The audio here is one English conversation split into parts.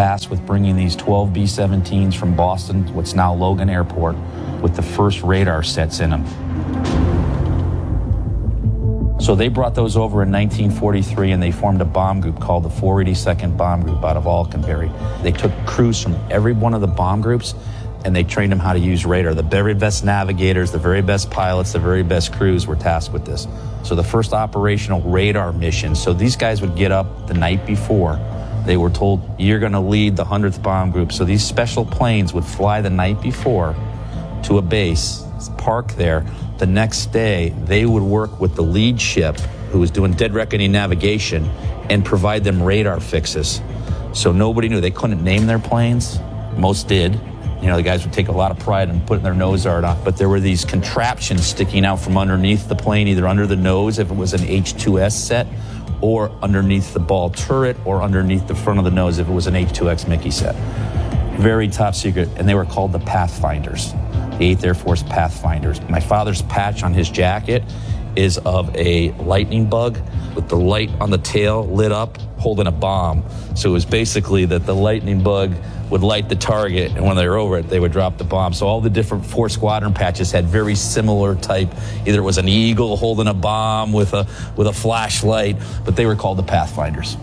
tasked with bringing these 12 B-17s from Boston, what's now Logan Airport, with the first radar sets in them. So they brought those over in 1943, and they formed a bomb group called the 482nd Bomb Group out of Alconbury. They took crews from every one of the bomb groups, and they trained them how to use radar. The very best navigators, the very best pilots, the very best crews were tasked with this. So the first operational radar mission, so these guys would get up the night before. They were told, you're going to lead the 100th Bomb Group. So these special planes would fly the night before to a base, park there. The next day, they would work with the lead ship, who was doing dead reckoning navigation, and provide them radar fixes. So nobody knew. They couldn't name their planes. Most did. You know, the guys would take a lot of pride in putting their nose art on. But there were these contraptions sticking out from underneath the plane, either under the nose if it was an H-2S set, or underneath the ball turret, or underneath the front of the nose if it was an H-2X Mickey set. Very top secret, and they were called the Pathfinders, the 8th Air Force Pathfinders. My father's patch on his jacket is of a lightning bug with the light on the tail lit up, holding a bomb. So it was basically that the lightning bug would light the target, and when they were over it, they would drop the bomb. So all the different 4 squadron patches had very similar type. Either it was an eagle holding a bomb with a flashlight, but they were called the Pathfinders.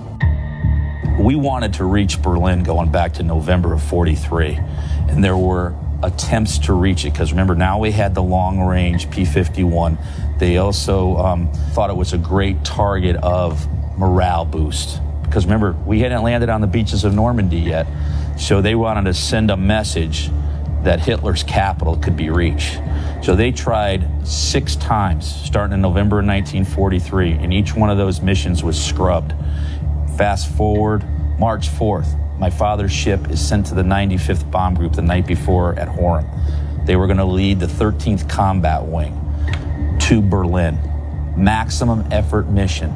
We wanted to reach Berlin going back to November of 43, and there were attempts to reach it, because remember, now we had the long-range P-51. They also thought it was a great target of morale boost, because remember, we hadn't landed on the beaches of Normandy yet, so they wanted to send a message that Hitler's capital could be reached. So they tried 6 times, starting in November of 1943, and each one of those missions was scrubbed. Fast forward, March 4th, my father's ship is sent to the 95th Bomb Group the night before at Horum. They were going to lead the 13th Combat Wing to Berlin. Maximum effort mission.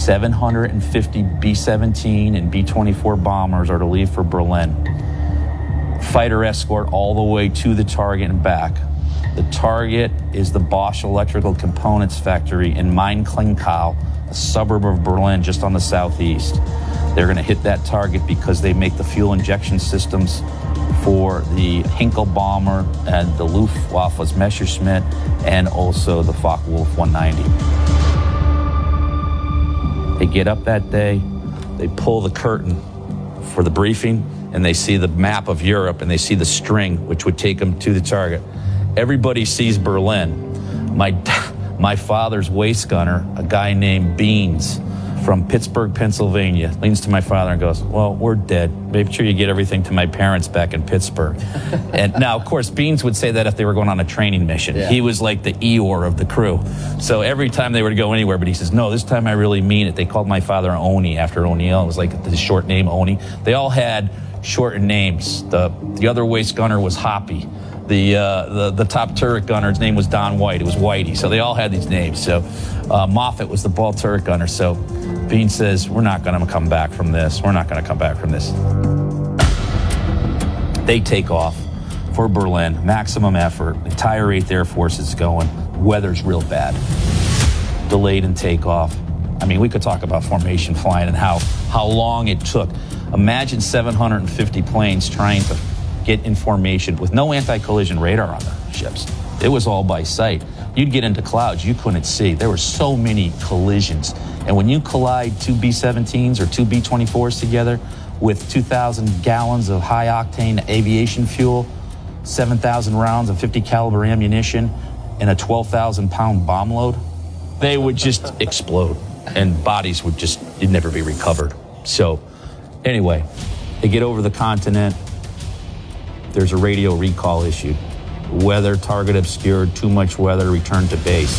750 B-17 and B-24 bombers are to leave for Berlin. Fighter escort all the way to the target and back. The target is the Bosch Electrical Components Factory in Main-Klinkau, a suburb of Berlin just on the southeast. They're going to hit that target because they make the fuel injection systems for the Hinkel bomber and the Luftwaffe's Messerschmitt, and also the Focke-Wulf 190. They get up that day, they pull the curtain for the briefing, and they see the map of Europe, and they see the string, which would take them to the target. Everybody sees Berlin. My father's waist gunner, a guy named Beans from Pittsburgh, Pennsylvania, leans to my father and goes, well, we're dead. Make sure you get everything to my parents back in Pittsburgh. And now, of course, Beans would say that if they were going on a training mission. Yeah. He was like the Eeyore of the crew. So every time they would go anywhere, but he says, no, this time I really mean it. They called my father Oni after O'Neill. It was like the short name Oni. They all had shortened names. The other waist gunner was Hoppy. The top turret gunner's name was Don White. It was Whitey. So they all had these names. So Moffett was the ball turret gunner. So Bean says, we're not going to come back from this. We're not going to come back from this. They take off for Berlin, maximum effort. The entire 8th Air Force is going. Weather's real bad. Delayed in takeoff. I mean, we could talk about formation flying and how long it took. Imagine 750 planes trying to get in formation with no anti-collision radar on the ships. It was all by sight. You'd get into clouds you couldn't see. There were so many collisions. And when you collide 2 B-17s or 2 B-24s together with 2,000 gallons of high-octane aviation fuel, 7,000 rounds of 50 caliber ammunition, and a 12,000-pound bomb load, they would just explode, and bodies would you'd never be recovered. So anyway, they get over the continent. There's a radio recall issued. Weather, target obscured, too much weather, return to base.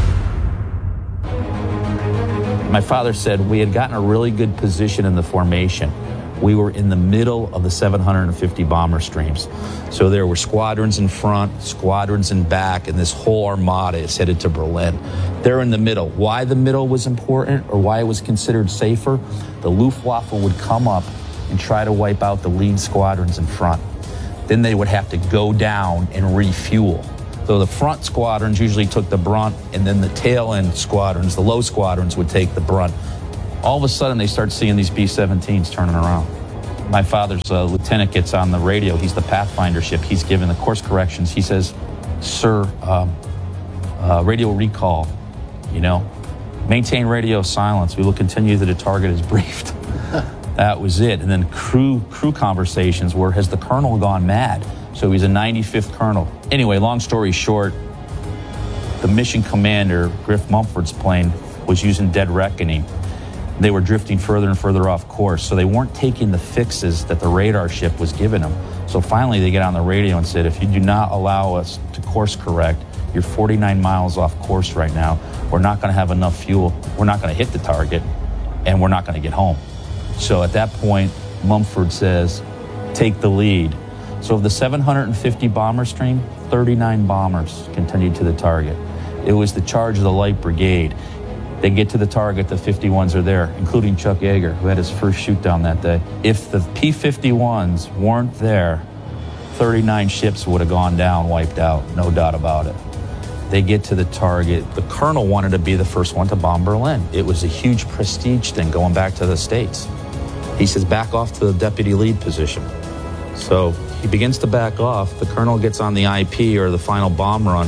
My father said we had gotten a really good position in the formation. We were in the middle of the 750 bomber streams. So there were squadrons in front, squadrons in back, and this whole armada is headed to Berlin. They're in the middle. Why the middle was important, or why it was considered safer? The Luftwaffe would come up and try to wipe out the lead squadrons in front. Then they would have to go down and refuel. So the front squadrons usually took the brunt, and then the tail end squadrons, the low squadrons, would take the brunt. All of a sudden, they start seeing these B-17s turning around. My father's lieutenant gets on the radio. He's the Pathfinder ship. He's giving the course corrections. He says, "Sir, radio recall, maintain radio silence. We will continue that the target is briefed." That was it. And then crew conversations were, has the colonel gone mad? So he's a 95th colonel. Anyway, long story short, the mission commander, Griff Mumford's plane, was using dead reckoning. They were drifting further and further off course, so they weren't taking the fixes that the radar ship was giving them. So finally they get on the radio and said, if you do not allow us to course correct, you're 49 miles off course right now. We're not going to have enough fuel. We're not going to hit the target, and we're not going to get home. So at that point, Mumford says, take the lead. So of the 750 bomber stream, 39 bombers continued to the target. It was the charge of the Light Brigade. They get to the target, the 51s are there, including Chuck Yeager, who had his first shoot down that day. If the P-51s weren't there, 39 ships would have gone down, wiped out, no doubt about it. They get to the target. The colonel wanted to be the first one to bomb Berlin. It was a huge prestige thing going back to the States. He says, back off to the deputy lead position. So he begins to back off. The colonel gets on the IP, or the final bomb run.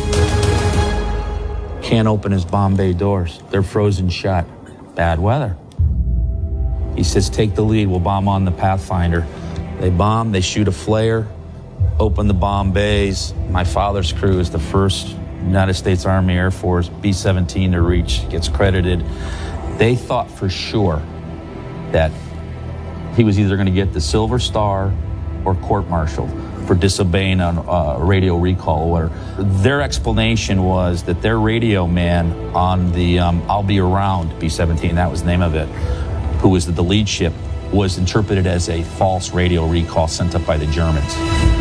Can't open his bomb bay doors. They're frozen shut. Bad weather. He says, take the lead. We'll bomb on the Pathfinder. They bomb. They shoot a flare. Open the bomb bays. My father's crew is the first United States Army Air Force B-17 to reach. Gets credited. They thought for sure that he was either going to get the Silver Star or court-martialed for disobeying on radio recall order. Their explanation was that their radio man on the I'll Be Around B-17, that was the name of it, who was the lead ship, was interpreted as a false radio recall sent up by the Germans.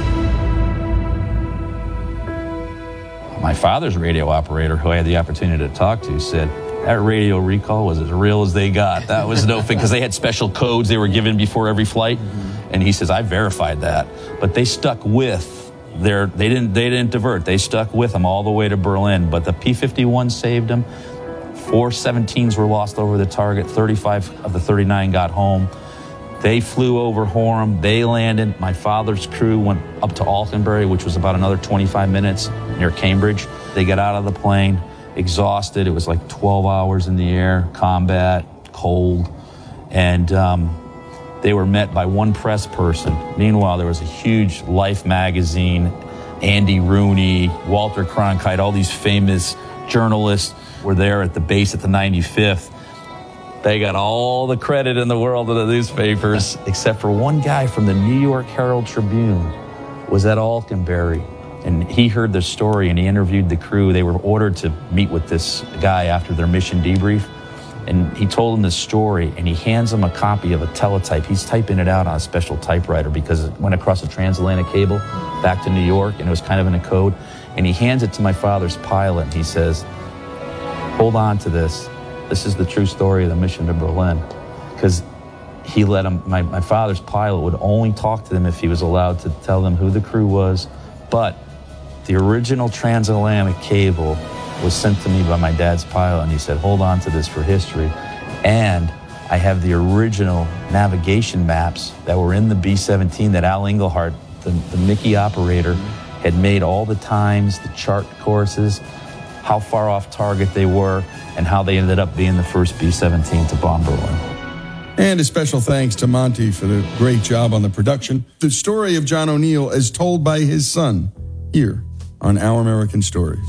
My father's radio operator, who I had the opportunity to talk to, said that radio recall was as real as they got. That was no thing, because they had special codes they were given before every flight. And he says, I verified that. But they stuck with they didn't divert. They stuck with them all the way to Berlin. But the P-51 saved them. 4 17s were lost over the target. 35 of the 39 got home. They flew over Horham. They landed. My father's crew went up to Alconbury, which was about another 25 minutes near Cambridge. They got out of the plane, exhausted. It was like 12 hours in the air, combat, cold. And they were met by one press person. Meanwhile, there was a huge Life magazine, Andy Rooney, Walter Cronkite, all these famous journalists were there at the base at the 95th. They got all the credit in the world of the newspapers, except for one guy from the New York Herald Tribune was at Alconbury. And he heard the story and he interviewed the crew. They were ordered to meet with this guy after their mission debrief. And he told him the story, and he hands him a copy of a teletype. He's typing it out on a special typewriter because it went across a transatlantic cable back to New York, and it was kind of in a code. And he hands it to my father's pilot, and he says, hold on to this. This is the true story of the mission to Berlin. Because he let him, my father's pilot would only talk to them if he was allowed to tell them who the crew was. But the original transatlantic cable was sent to me by my dad's pilot, and he said, hold on to this for history. And I have the original navigation maps that were in the B-17 that Al Engelhart, the Mickey operator, had made all the times, the chart courses, how far off target they were, and how they ended up being the first B-17 to bomb Berlin. And a special thanks to Monty for the great job on the production. The story of John O'Neill as told by his son, here on Our American Stories.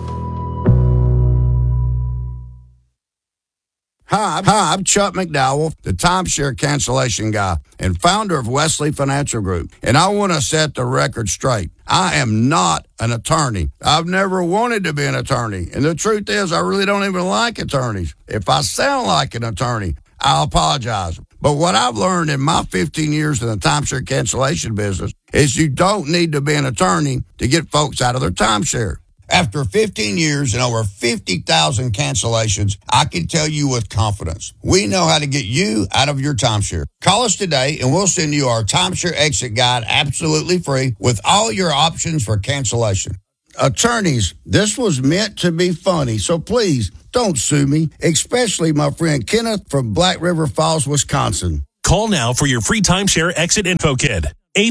Hi, I'm Chuck McDowell, the timeshare cancellation guy and founder of Wesley Financial Group. And I want to set the record straight. I am not an attorney. I've never wanted to be an attorney. And the truth is, I really don't even like attorneys. If I sound like an attorney, I'll apologize. But what I've learned in my 15 years in the timeshare cancellation business is you don't need to be an attorney to get folks out of their timeshare. After 15 years and over 50,000 cancellations, I can tell you with confidence, we know how to get you out of your timeshare. Call us today and we'll send you our timeshare exit guide absolutely free with all your options for cancellation. Attorneys, this was meant to be funny, so please don't sue me, especially my friend Kenneth from Black River Falls, Wisconsin. Call now for your free timeshare exit info kit.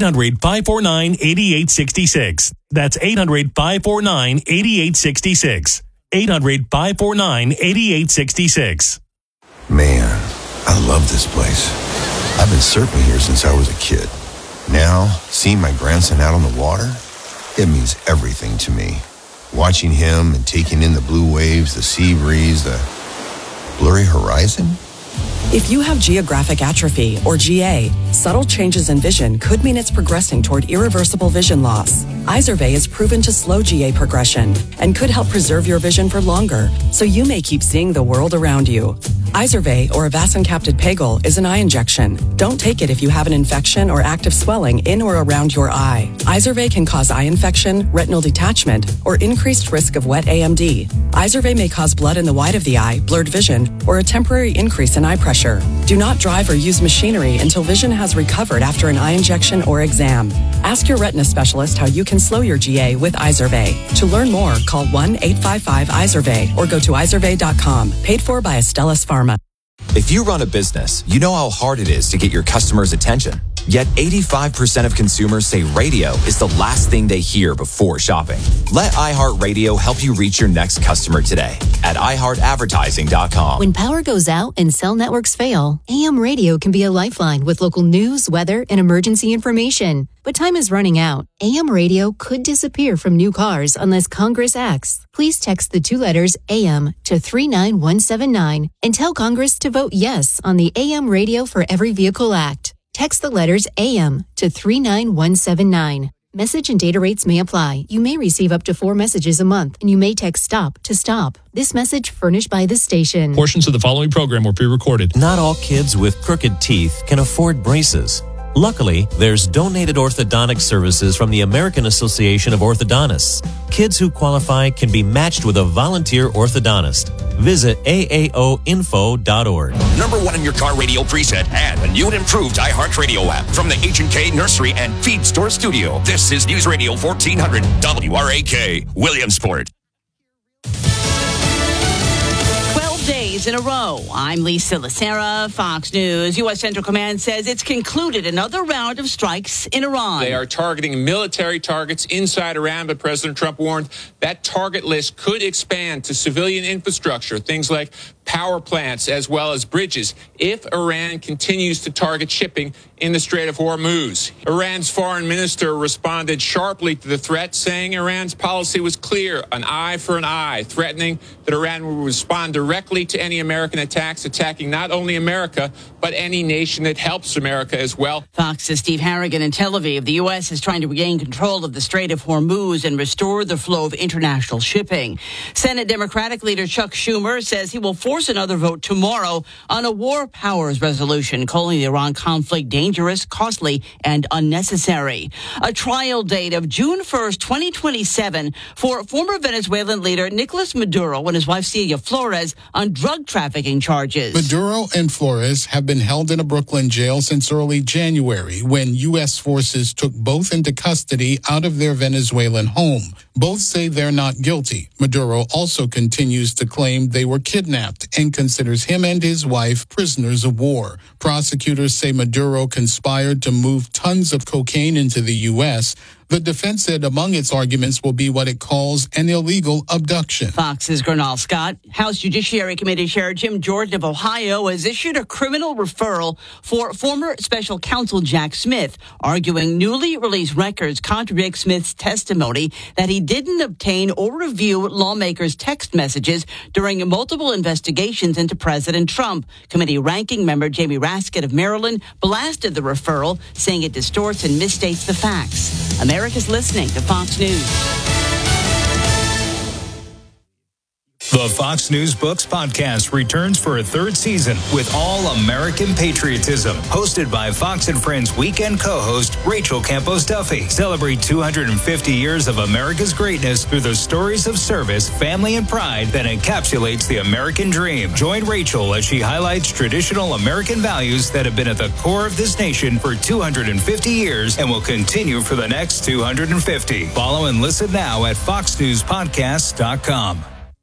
800-549-8866. That's 800-549-8866. 800-549-8866. Man, I love this place. I've been surfing here since I was a kid. Now, seeing my grandson out on the water, it means everything to me. Watching him and taking in the blue waves, the sea breeze, the blurry horizon. If you have geographic atrophy, or GA, subtle changes in vision could mean it's progressing toward irreversible vision loss. Izervay is proven to slow GA progression and could help preserve your vision for longer, so you may keep seeing the world around you. Izervay, or avacincaptad pegol, is an eye injection. Don't take it if you have an infection or active swelling in or around your eye. Izervay can cause eye infection, retinal detachment, or increased risk of wet AMD. Izervay may cause blood in the white of the eye, blurred vision, or a temporary increase in eye pressure. Do not drive or use machinery until vision has recovered after an eye injection or exam. Ask your retina specialist how you can slow your GA with Izervay. To learn more, call 1-855-IZERVAY or go to izervay.com. Paid for by Astellas Pharma. If you run a business, you know how hard it is to get your customers' attention. Yet 85% of consumers say radio is the last thing they hear before shopping. Let iHeartRadio help you reach your next customer today at iHeartAdvertising.com. When power goes out and cell networks fail, AM radio can be a lifeline with local news, weather, and emergency information. But time is running out. AM radio could disappear from new cars unless Congress acts. Please text the 2 letters AM to 39179 and tell Congress to vote yes on the AM Radio for Every Vehicle Act. Text the letters AM to 39179. Message and data rates may apply. You may receive up to 4 messages a month, and you may text STOP to stop. This message furnished by the station. Portions of the following program were pre-recorded. Not all kids with crooked teeth can afford braces. Luckily, there's donated orthodontic services from the American Association of Orthodontists. Kids who qualify can be matched with a volunteer orthodontist. Visit aaoinfo.org. #1 in your car radio preset and a new and improved iHeartRadio app from the H&K Nursery and Feed Store Studio. This is News Radio 1400 WRAK, Williamsport. 12 days in a row. I'm Lisa Lacera, Fox News. U.S. Central Command says it's concluded another round of strikes in Iran. They are targeting military targets inside Iran, but President Trump warned that target list could expand to civilian infrastructure, things like power plants as well as bridges, if Iran continues to target shipping in the Strait of Hormuz. Iran's foreign minister responded sharply to the threat, saying Iran's policy was clear, an eye for an eye, threatening that Iran will respond directly to any American attacks, attacking not only America, but any nation that helps America as well. Fox's Steve Harrigan in Tel Aviv. The U.S. is trying to regain control of the Strait of Hormuz and restore the flow of international shipping. Senate Democratic leader Chuck Schumer says he will force another vote tomorrow on a war powers resolution, calling the Iran conflict dangerous, costly, and unnecessary. A trial date of June 1st, 2027 for former Venezuelan leader Nicolas Maduro and his wife Celia Flores on drug trafficking charges. Maduro and Flores have been held in a Brooklyn jail since early January, when U.S. forces took both into custody out of their Venezuelan home. Both say they're not guilty. Maduro also continues to claim they were kidnapped and considers him and his wife prisoners of war. Prosecutors say Maduro conspired to move tons of cocaine into the U.S. The defense said among its arguments will be what it calls an illegal abduction. Fox's Gernal Scott. House Judiciary Committee Chair Jim Jordan of Ohio has issued a criminal referral for former special counsel Jack Smith, arguing newly released records contradict Smith's testimony that he didn't obtain or review lawmakers' text messages during multiple investigations into President Trump. Committee ranking member Jamie Raskin of Maryland blasted the referral, saying it distorts and misstates the facts. America's listening to Fox News. The Fox News Books podcast returns for a 3rd season with all American patriotism. Hosted by Fox and Friends weekend co-host Rachel Campos Duffy. Celebrate 250 years of America's greatness through the stories of service, family, and pride that encapsulates the American dream. Join Rachel as she highlights traditional American values that have been at the core of this nation for 250 years and will continue for the next 250. Follow and listen now at foxnewspodcasts.com.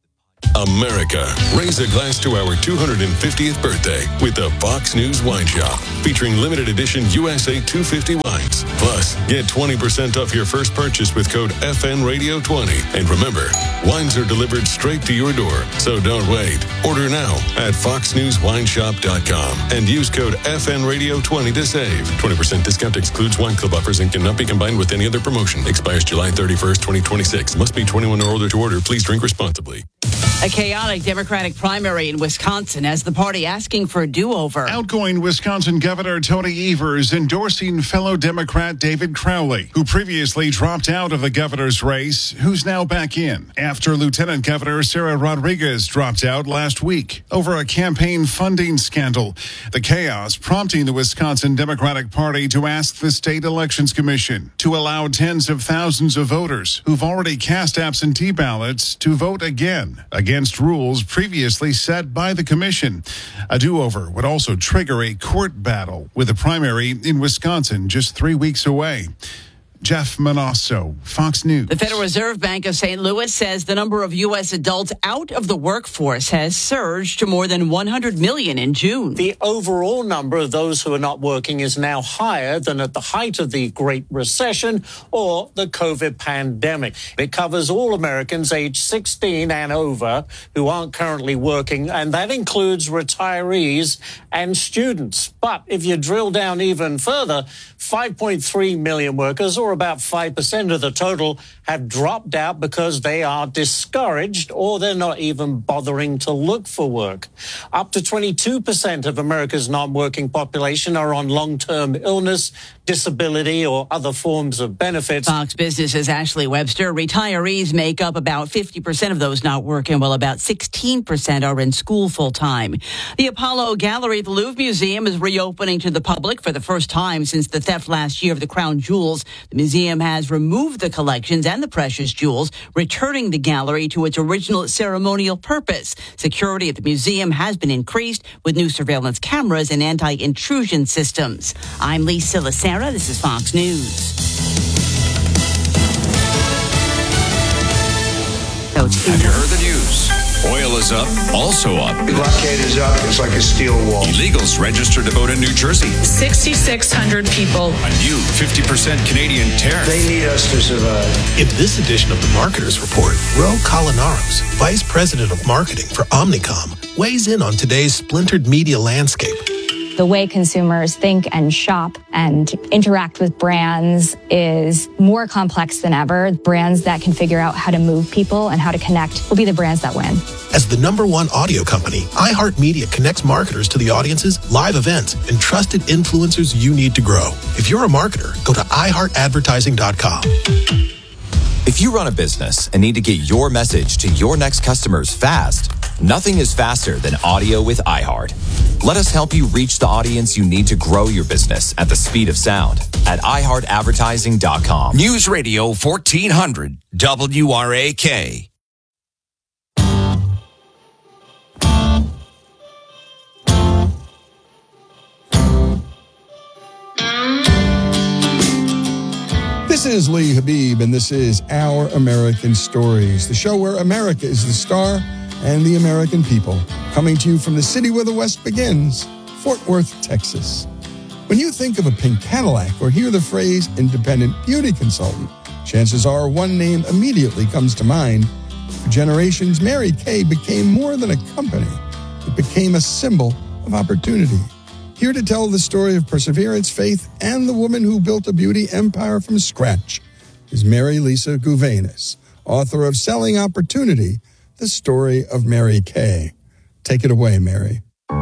America, raise a glass to our 250th birthday with the Fox News Wine Shop, featuring limited edition USA 250 wines. Plus, get 20% off your first purchase with code FNRadio20. And remember, wines are delivered straight to your door, so don't wait. Order now at foxnewswineshop.com and use code FNRadio20 to save. 20% discount excludes wine club offers and cannot be combined with any other promotion. Expires July 31st, 2026. Must be 21 or older to order. Please drink responsibly. A chaotic Democratic primary in Wisconsin has the party asking for a do-over. Outgoing Wisconsin Governor Tony Evers endorsing fellow Democrat David Crowley, who previously dropped out of the governor's race, who's now back in after Lieutenant Governor Sarah Rodriguez dropped out last week over a campaign funding scandal. The chaos prompting the Wisconsin Democratic Party to ask the State Elections Commission to allow tens of thousands of voters who've already cast absentee ballots to vote again against rules previously set by the commission. A do-over would also trigger a court battle with the primary in Wisconsin just 3 weeks away. Jeff Manasso, Fox News. The Federal Reserve Bank of St. Louis says the number of U.S. adults out of the workforce has surged to more than 100 million in June. The overall number of those who are not working is now higher than at the height of the Great Recession or the COVID pandemic. It covers all Americans aged 16 and over who aren't currently working, and that includes retirees and students. But if you drill down even further, 5.3 million workers, or about 5% of the total, have dropped out because they are discouraged or they're not even bothering to look for work. Up to 22% of America's non-working population are on long-term illness, disability, or other forms of benefits. Fox Business's Ashley Webster. Retirees make up about 50% of those not working, while about 16% are in school full-time. The Apollo Gallery at the Louvre Museum is reopening to the public for the first time since the theft last year of the crown jewels. The museum has removed the collections and the precious jewels, returning the gallery to its original ceremonial purpose. Security at the museum has been increased with new surveillance cameras and anti-intrusion systems. I'm Lisa Lacera. This is Fox News. Have you heard the news? Oil is up, also up. Blockade is up. It's like a steel wall. Illegals registered to vote in New Jersey. 6,600 people. A new 50% Canadian tariff. They need us to survive. In this edition of the Marketers Report, Ro Colinaros, Vice President of Marketing for Omnicom, weighs in on today's splintered media landscape. The way consumers think and shop and interact with brands is more complex than ever. Brands that can figure out how to move people and how to connect will be the brands that win. As the #1 audio company, iHeartMedia connects marketers to the audiences, live events, and trusted influencers you need to grow. If you're a marketer, go to iHeartAdvertising.com. If you run a business and need to get your message to your next customers fast, nothing is faster than audio with iHeart. Let us help you reach the audience you need to grow your business at the speed of sound at iHeartAdvertising.com. News Radio 1400 WRAK. This is Lee Habib, and this is Our American Stories, the show where America is the star and the American people. Coming to you from the city where the West begins, Fort Worth, Texas. When you think of a pink Cadillac or hear the phrase independent beauty consultant, chances are one name immediately comes to mind. For generations, Mary Kay became more than a company. It became a symbol of opportunity. Here to tell the story of perseverance, faith, and the woman who built a beauty empire from scratch is Mary Lisa Gouvenis, author of Selling Opportunity, the story of Mary Kay. Take it away, Mary.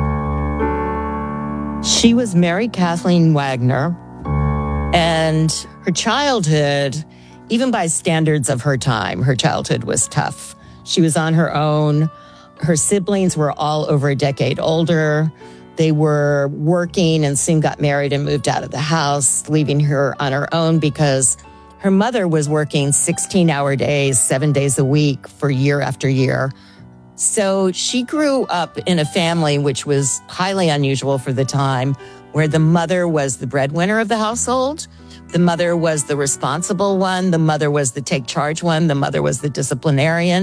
She was Mary Kathleen Wagner, and her childhood, even by standards of her time, her childhood was tough. She was on her own. Her siblings were all over a decade older. They were working and soon got married and moved out of the house, leaving her on her own because her mother was working 16-hour days, 7 days a week for year after year. So she grew up in a family which was highly unusual for the time, where the mother was the breadwinner of the household. The mother was the responsible one. The mother was the take charge one. The mother was the disciplinarian.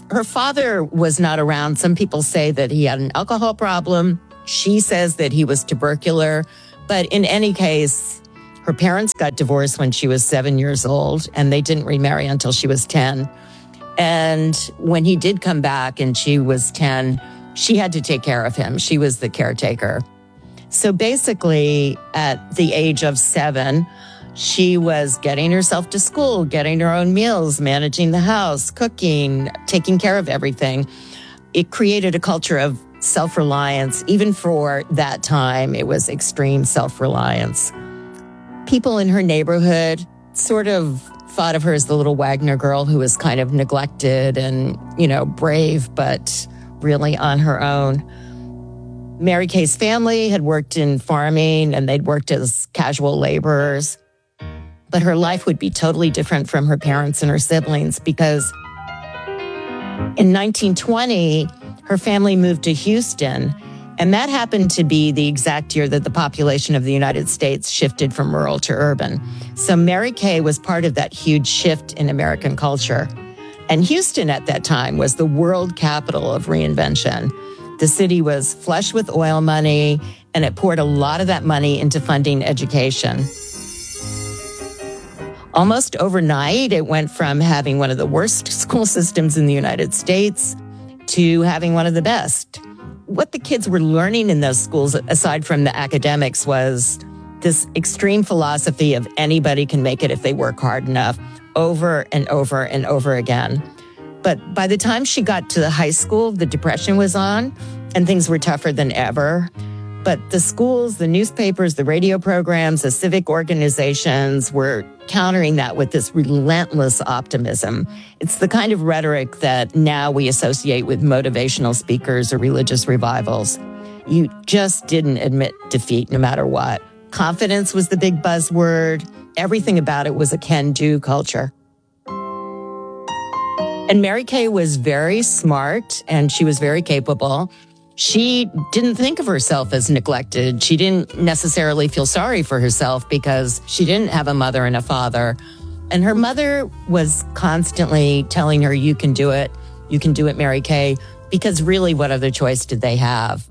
Her father was not around. Some people say that he had an alcohol problem. She says that he was tubercular. But in any case, her parents got divorced when she was 7 years old, and they didn't remarry until she was 10. And when he did come back and she was 10, she had to take care of him. She was the caretaker. So basically, at the age of 7, she was getting herself to school, getting her own meals, managing the house, cooking, taking care of everything. It created a culture of self-reliance. Even for that time, it was extreme self-reliance. People in her neighborhood sort of thought of her as the little Wagner girl who was kind of neglected and, brave, but really on her own. Mary Kay's family had worked in farming and they'd worked as casual laborers. But her life would be totally different from her parents and her siblings because in 1920, her family moved to Houston, and that happened to be the exact year that the population of the United States shifted from rural to urban. So Mary Kay was part of that huge shift in American culture. And Houston at that time was the world capital of reinvention. The city was flush with oil money, and it poured a lot of that money into funding education. Almost overnight, it went from having one of the worst school systems in the United States to having one of the best. What the kids were learning in those schools, aside from the academics, was this extreme philosophy of anybody can make it if they work hard enough, over and over and over again. But by the time she got to the high school, the Depression was on and things were tougher than ever. But the schools, the newspapers, the radio programs, the civic organizations were countering that with this relentless optimism. It's the kind of rhetoric that now we associate with motivational speakers or religious revivals. You just didn't admit defeat no matter what. Confidence was the big buzzword. Everything about it was a can-do culture. And Mary Kay was very smart and she was very capable. She didn't think of herself as neglected. She didn't necessarily feel sorry for herself because she didn't have a mother and a father. And her mother was constantly telling her, you can do it, Mary Kay, because really what other choice did they have?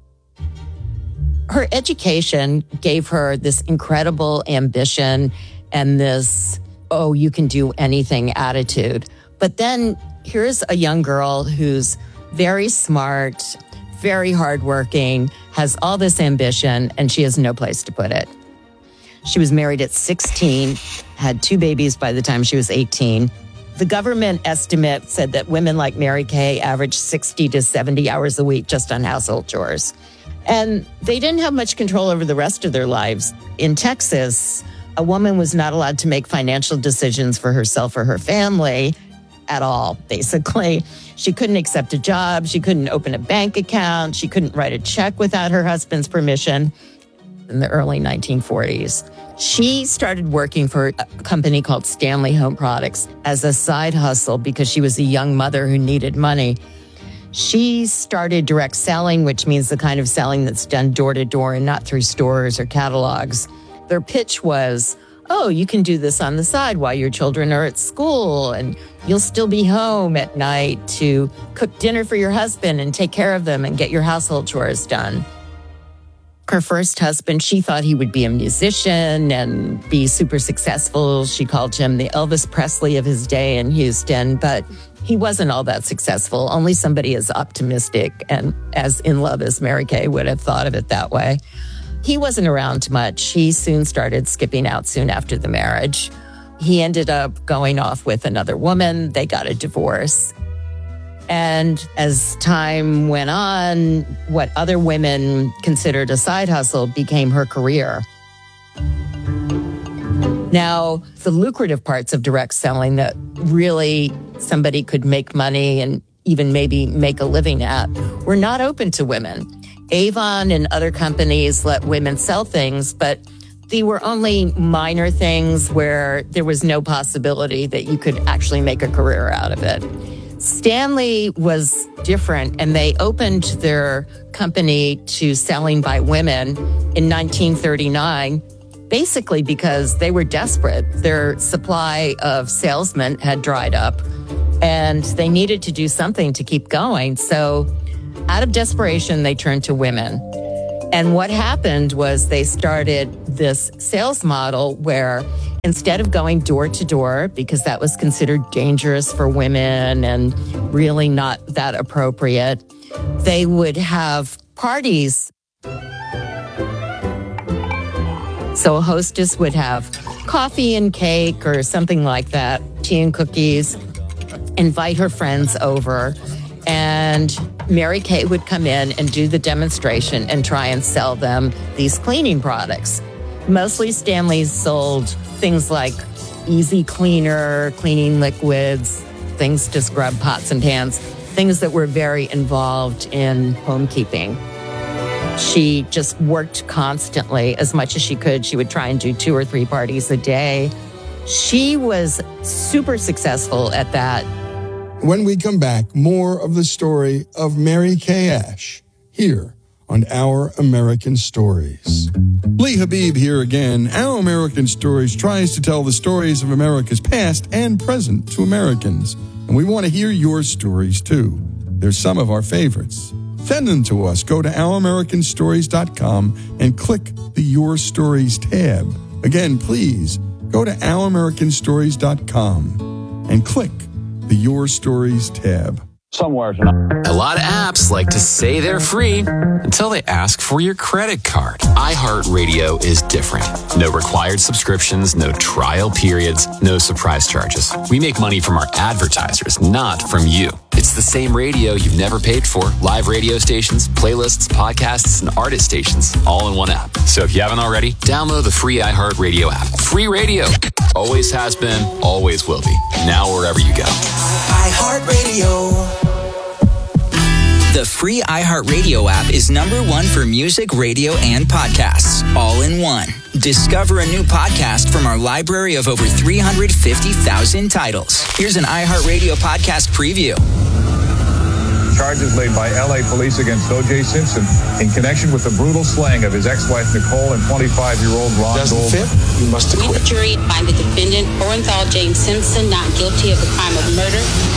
Her education gave her this incredible ambition and this, oh, you can do anything attitude. But then here's a young girl who's very smart, very hardworking, has all this ambition, and she has no place to put it. She was married at 16, had 2 babies by the time she was 18. The government estimate said that women like Mary Kay averaged 60 to 70 hours a week just on household chores. And they didn't have much control over the rest of their lives. In Texas, a woman was not allowed to make financial decisions for herself or her family at all, basically. She couldn't accept a job. She couldn't open a bank account. She couldn't write a check without her husband's permission in the early 1940s. She started working for a company called Stanley Home Products as a side hustle because she was a young mother who needed money. She started direct selling, which means the kind of selling that's done door to door and not through stores or catalogs. Their pitch was, oh, you can do this on the side while your children are at school and you'll still be home at night to cook dinner for your husband and take care of them and get your household chores done. Her first husband, she thought he would be a musician and be super successful. She called him the Elvis Presley of his day in Houston, but he wasn't all that successful. Only somebody as optimistic and as in love as Mary Kay would have thought of it that way. He wasn't around much. He soon started skipping out soon after the marriage. He ended up going off with another woman. They got a divorce. And as time went on, what other women considered a side hustle became her career. Now, the lucrative parts of direct selling that really somebody could make money and even maybe make a living at were not open to women. Avon and other companies let women sell things, but they were only minor things where there was no possibility that you could actually make a career out of it. Stanley was different, and they opened their company to selling by women in 1939, basically because they were desperate. Their supply of salesmen had dried up, and they needed to do something to keep going. So out of desperation, they turned to women. And what happened was they started this sales model where instead of going door to door, because that was considered dangerous for women and really not that appropriate, they would have parties. So a hostess would have coffee and cake or something like that, tea and cookies, invite her friends over, and Mary Kay would come in and do the demonstration and try and sell them these cleaning products. Mostly Stanley's sold things like easy cleaner, cleaning liquids, things to scrub pots and pans, things that were very involved in homekeeping. She just worked constantly as much as she could. She would try and do 2 or 3 parties a day. She was super successful at that. When we come back, more of the story of Mary Kay Ash here on Our American Stories. Lee Habib here again. Our American Stories tries to tell the stories of America's past and present to Americans. And we want to hear your stories too. They're some of our favorites. Send them to us. Go to ouramericanstories.com and click the Your Stories tab. Again, please go to ouramericanstories.com and click the Your Stories tab. Somewhere tonight. A lot of apps like to say they're free until they ask for your credit card. iHeartRadio is different. No required subscriptions, no trial periods, no surprise charges. We make money from our advertisers, not from you. It's the same radio you've never paid for. Live radio stations, playlists, podcasts, and artist stations, all in one app. So if you haven't already, download the free iHeartRadio app. Free radio. Always has been, always will be. Now wherever you go. iHeartRadio. The free iHeartRadio app is #1 for music, radio, and podcasts, all in one. Discover a new podcast from our library of over 350,000 titles. Here's an iHeartRadio podcast preview. Charges laid by L.A. police against O.J. Simpson in connection with the brutal slaying of his ex-wife Nicole and 25-year-old Ron Goldman. You must acquit. The jury find the defendant, Orenthal James Simpson, not guilty of the crime of murder.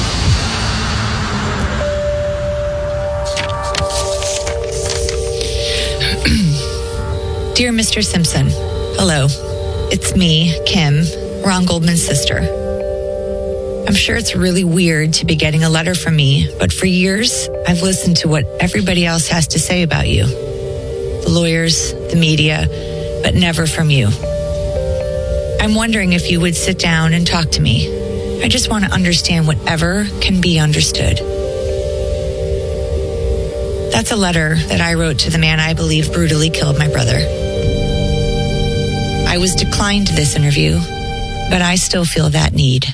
Dear Mr. Simpson, hello. It's me, Kim, Ron Goldman's sister. I'm sure it's really weird to be getting a letter from me, but for years, I've listened to what everybody else has to say about you. The lawyers, the media, but never from you. I'm wondering if you would sit down and talk to me. I just want to understand whatever can be understood. That's a letter that I wrote to the man I believe brutally killed my brother. I was declined to this interview, but I still feel that need.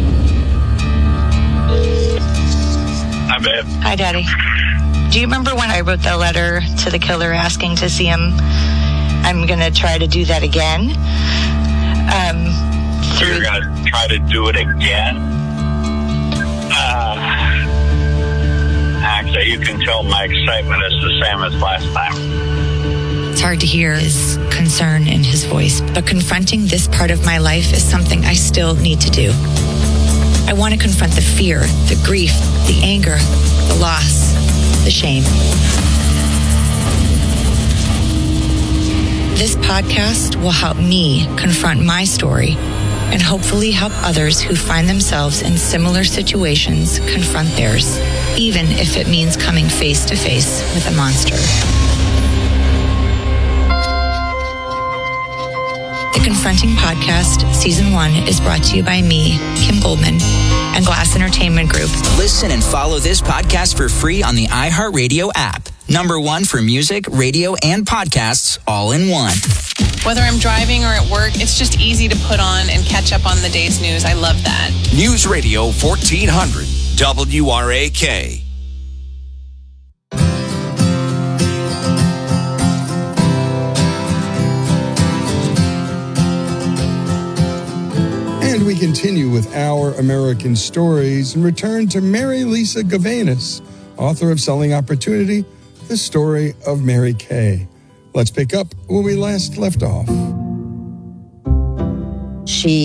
Hi, babe. Hi, Daddy. Do you remember when I wrote that letter to the killer asking to see him? I'm going to try to do that again. You're going to try to do it again? Actually, you can tell my excitement is the same as last time. It's hard to hear his concern in his voice, but confronting this part of my life is something I still need to do. I want to confront the fear, the grief, the anger, the loss, the shame. This podcast will help me confront my story and hopefully help others who find themselves in similar situations confront theirs, even if it means coming face to face with a monster. The Confronting Podcast, Season 1, is brought to you by me, Kim Goldman, and Glass Entertainment Group. Listen and follow this podcast for free on the iHeartRadio app. #1 for music, radio, and podcasts, all in one. Whether I'm driving or at work, it's just easy to put on and catch up on the day's news. I love that. News Radio 1400, WRAK. And we continue with Our American Stories and return to Mary Lisa Gavanis, author of Selling Opportunity, the story of Mary Kay. Let's pick up where we last left off. She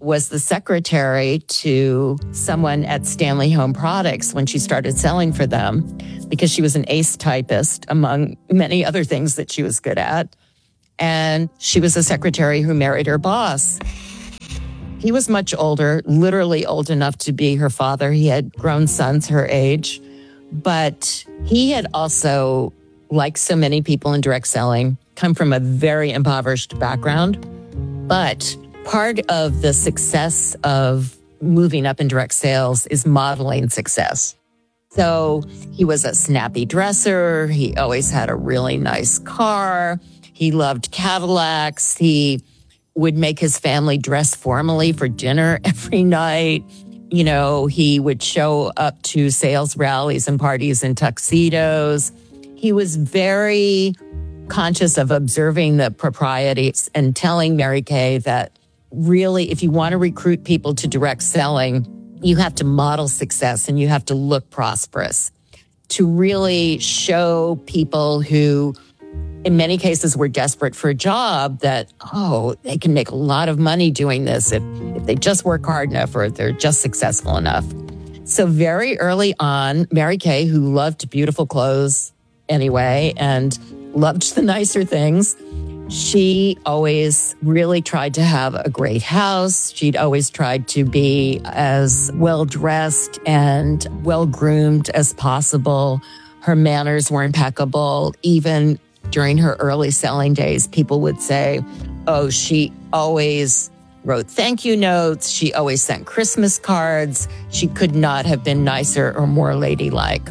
was the secretary to someone at Stanley Home Products when she started selling for them, because she was an ace typist, among many other things that she was good at. And she was a secretary who married her boss. He was much older, literally old enough to be her father. He had grown sons her age. But he had also, like so many people in direct selling, come from a very impoverished background. But part of the success of moving up in direct sales is modeling success. So he was a snappy dresser. He always had a really nice car. He loved Cadillacs. He would make his family dress formally for dinner every night. You know, he would show up to sales rallies and parties in tuxedos. He was very conscious of observing the proprieties and telling Mary Kay that really, if you want to recruit people to direct selling, you have to model success and you have to look prosperous to really show people who, in many cases, were desperate for a job that, oh, they can make a lot of money doing this if they just work hard enough or if they're just successful enough. So very early on, Mary Kay, who loved beautiful clothes anyway and loved the nicer things, she always really tried to have a great house. She'd always tried to be as well-dressed and well-groomed as possible. Her manners were impeccable. Even during her early selling days, people would say, oh, she always wrote thank you notes. She always sent Christmas cards. She could not have been nicer or more ladylike.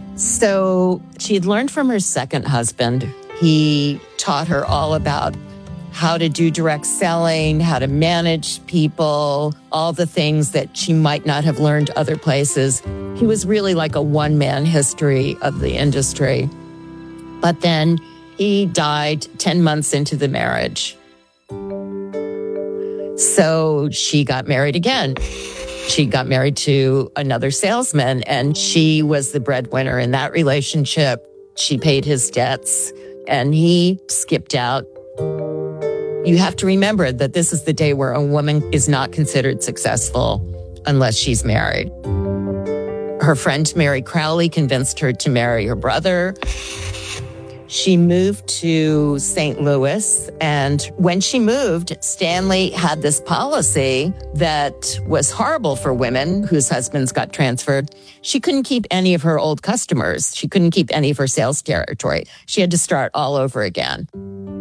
So she had learned from her second husband. He taught her all about how to do direct selling, how to manage people, all the things that she might not have learned other places. He was really like a one-man history of the industry. But then he died 10 months into the marriage. So she got married again. She got married to another salesman, and she was the breadwinner in that relationship. She paid his debts, and he skipped out. You have to remember that this is the day where a woman is not considered successful unless she's married. Her friend Mary Crowley convinced her to marry her brother. She moved to St. Louis, and when she moved, Stanley had this policy that was horrible for women whose husbands got transferred. She couldn't keep any of her old customers. She couldn't keep any of her sales territory. She had to start all over again.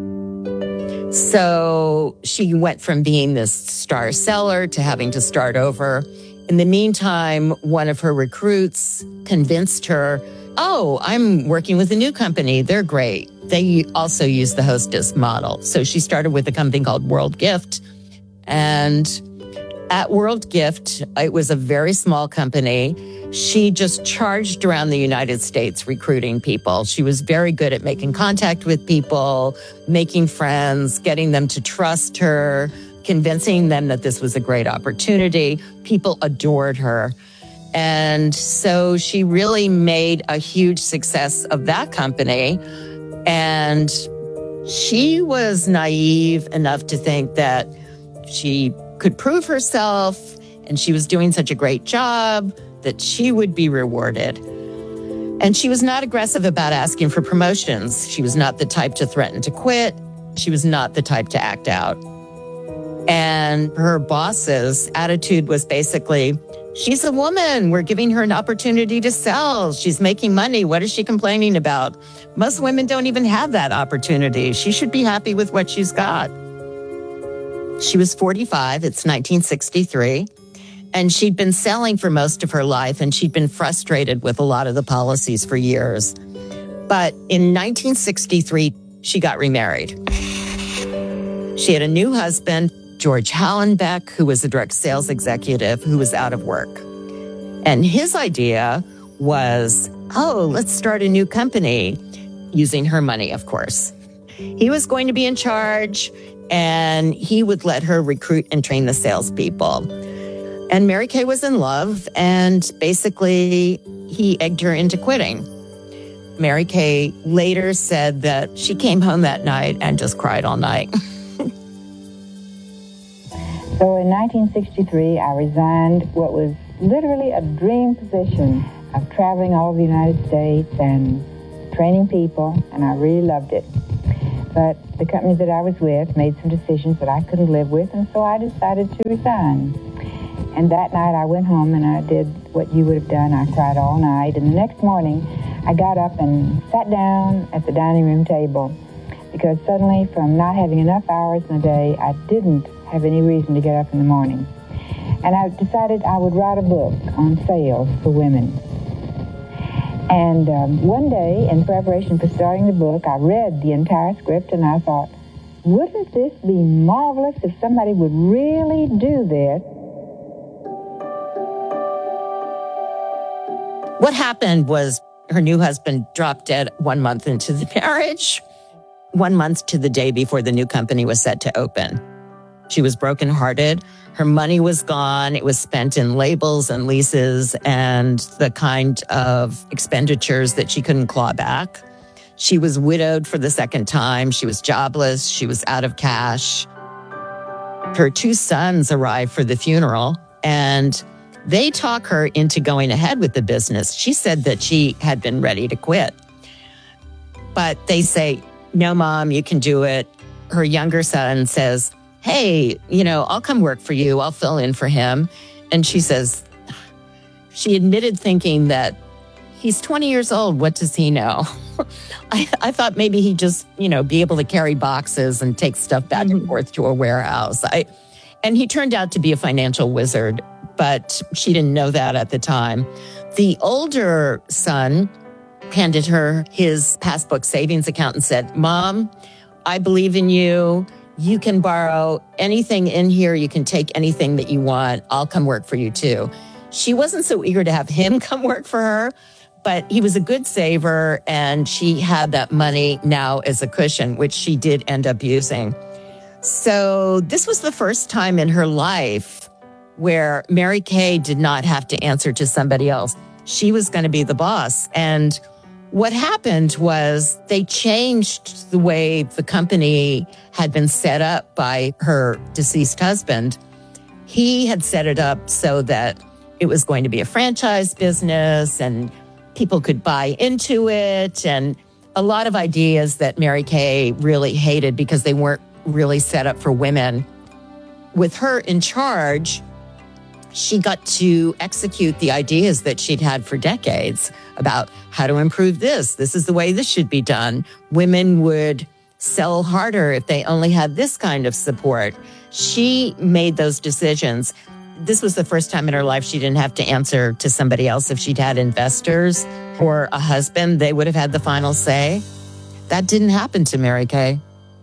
So she went from being this star seller to having to start over. In the meantime, one of her recruits convinced her, oh, I'm working with a new company. They're great. They also use the hostess model. So she started with a company called World Gift. And at World Gift, it was a very small company. She just charged around the United States recruiting people. She was very good at making contact with people, making friends, getting them to trust her, convincing them that this was a great opportunity. People adored her. And so she really made a huge success of that company. And she was naive enough to think that she could prove herself and she was doing such a great job that she would be rewarded. And she was not aggressive about asking for promotions. She was not the type to threaten to quit. She was not the type to act out. And her boss's attitude was basically, she's a woman. We're giving her an opportunity to sell. She's making money. What is she complaining about? Most women don't even have that opportunity. She should be happy with what she's got. She was 45. It's 1963. And she'd been selling for most of her life, and she'd been frustrated with a lot of the policies for years. But in 1963, she got remarried. She had a new husband, George Hallenbeck, who was a direct sales executive who was out of work. And his idea was, oh, let's start a new company, using her money, of course. He was going to be in charge, and he would let her recruit and train the salespeople. And Mary Kay was in love, and basically he egged her into quitting. Mary Kay later said that she came home that night and just cried all night. So in 1963, I resigned what was literally a dream position of traveling all over the United States and training people, and I really loved it. But the company that I was with made some decisions that I couldn't live with, and so I decided to resign. And that night I went home and I did what you would have done. I cried all night, and the next morning I got up and sat down at the dining room table because suddenly, from not having enough hours in the day, I didn't have any reason to get up in the morning. And I decided I would write a book on sales for women. And one day, in preparation for starting the book, I read the entire script and I thought, wouldn't this be marvelous if somebody would really do this? What happened was her new husband dropped dead 1 month into the marriage, 1 month to the day before the new company was set to open. She was brokenhearted. Her money was gone. It was spent in labels and leases and the kind of expenditures that she couldn't claw back. She was widowed for the second time. She was jobless. She was out of cash. Her 2 sons arrived for the funeral, and they talk her into going ahead with the business. She said that she had been ready to quit. But they say, no, Mom, you can do it. Her younger son says, hey, I'll come work for you. I'll fill in for him. And she says, she admitted thinking that he's 20 years old. What does he know? I thought maybe he'd just, be able to carry boxes and take stuff back and forth to a warehouse. And he turned out to be a financial wizard, but she didn't know that at the time. The older son handed her his passbook savings account and said, Mom, I believe in you. You can borrow anything in here. You can take anything that you want. I'll come work for you too. She wasn't so eager to have him come work for her, but he was a good saver and she had that money now as a cushion, which she did end up using. So this was the first time in her life where Mary Kay did not have to answer to somebody else. She was going to be the boss. And what happened was they changed the way the company had been set up by her deceased husband. He had set it up so that it was going to be a franchise business and people could buy into it, and a lot of ideas that Mary Kay really hated because they weren't really set up for women. With her in charge, she got to execute the ideas that she'd had for decades about how to improve this. This is the way this should be done. Women would sell harder if they only had this kind of support. She made those decisions. This was the first time in her life she didn't have to answer to somebody else. If she'd had investors or a husband, they would have had the final say. That didn't happen to Mary Kay.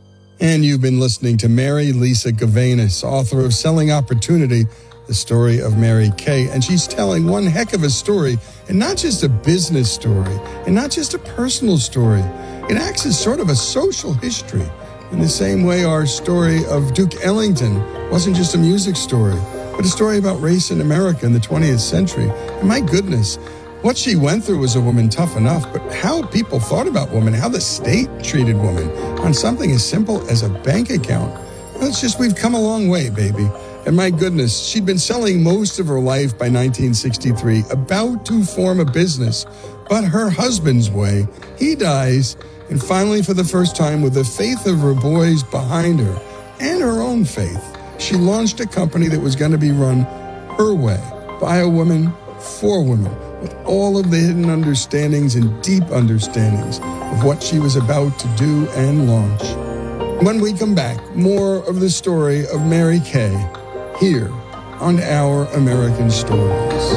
And you've been listening to Mary Lisa Gavanis, author of Selling Opportunity, the story of Mary Kay. And she's telling one heck of a story, and not just a business story, and not just a personal story. It acts as sort of a social history. In the same way our story of Duke Ellington wasn't just a music story, but a story about race in America in the 20th century. And my goodness, what she went through as a woman, tough enough, but how people thought about women, how the state treated women on something as simple as a bank account. Well, it's just, we've come a long way, baby. And my goodness, she'd been selling most of her life by 1963, about to form a business. But her husband's way, he dies, and finally, for the first time, with the faith of her boys behind her and her own faith, she launched a company that was going to be run her way, by a woman, for women, with all of the hidden understandings and deep understandings of what she was about to do and launch. When we come back, more of the story of Mary Kay here on Our American Stories.